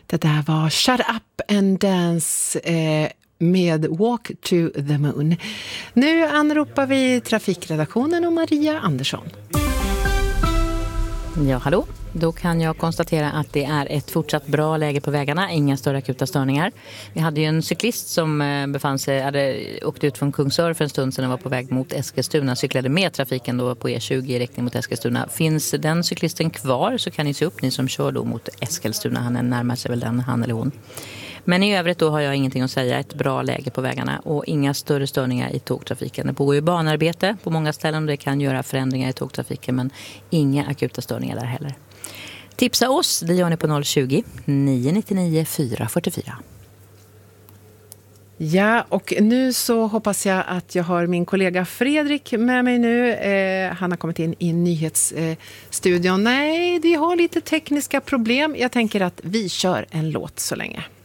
Det där var Shut Up and Dance med Walk to the Moon. Nu anropar vi trafikredaktionen och Maria Andersson. Ja, hallå. Då kan jag konstatera att det är ett fortsatt bra läge på vägarna. Inga större akuta störningar. Vi hade ju en cyklist som hade åkt ut från Kungsör för en stund sedan och var på väg mot Eskilstuna. Cyklade med trafiken då på E20 i riktning mot Eskilstuna. Finns den cyklisten kvar så kan ni se upp, ni som kör då mot Eskilstuna. Han närmar sig väl den, han eller hon. Men i övrigt då har jag ingenting att säga. Ett bra läge på vägarna och inga större störningar i tågtrafiken. Det pågår ju banarbete på många ställen och det kan göra förändringar i tågtrafiken, men inga akuta störningar där heller. Tipsa oss, det gör ni på 020 999 444. Ja, och nu så hoppas jag att jag har min kollega Fredrik med mig nu. Han har kommit in i nyhetsstudion. Nej, vi har lite tekniska problem. Jag tänker att vi kör en låt så länge.